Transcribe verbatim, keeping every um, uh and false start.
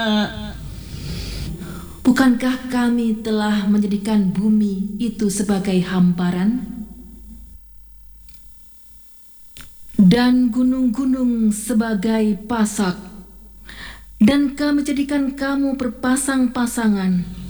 Bukankah kami telah menjadikan bumi itu sebagai hamparan dan gunung-gunung sebagai pasak, dan kami jadikan kamu berpasang-pasangan